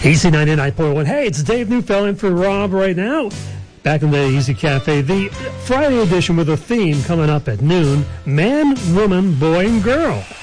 Easy 99.1. Hey, it's Dave Neufeld in for Rob right now. Back in the Easy Cafe, the Friday edition with a theme coming up at noon. Man, woman, boy, and girl.